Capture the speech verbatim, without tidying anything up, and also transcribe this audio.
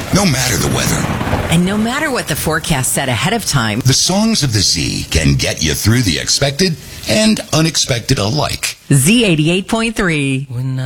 No matter the weather, And no matter what the forecast said ahead of time, the songs of the Z can get you through the expected and unexpected alike. Z eighty-eight point three. When